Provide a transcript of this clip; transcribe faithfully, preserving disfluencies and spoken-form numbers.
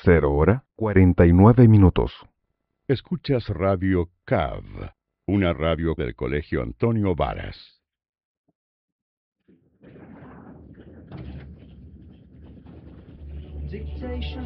Cero hora, cuarenta y nueve minutos. Escuchas Radio C A V, una radio del Colegio Antonio Varas. Dictation